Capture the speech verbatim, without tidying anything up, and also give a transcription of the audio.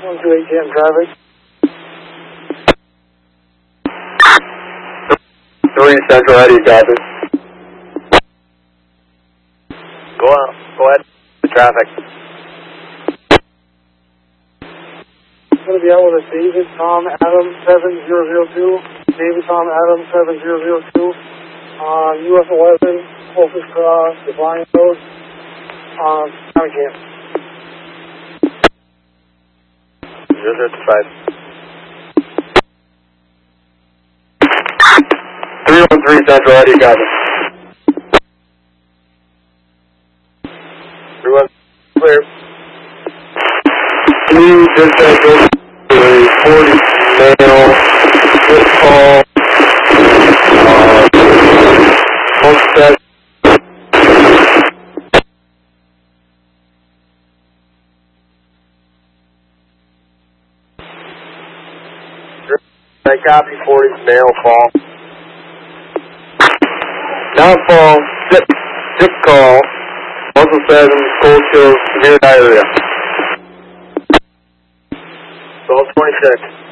one two eight Jam traffic. three Central Eddie, copy. Go on, go ahead. The traffic. Going to be out with a David Tom Adam seven zero zero two. David Tom Adam seven zero zero two. On U S eleven, closest cross, Divine Road. On County Camp. zero zero two five. three one three Central Eddie, copy. three one, clear. Three Central, forty male, good call. Uh, one set. I copy, forty male fall. Downfall, sick, sick call. Muscle seven, cold chills, severe diarrhea. twelve twenty-six.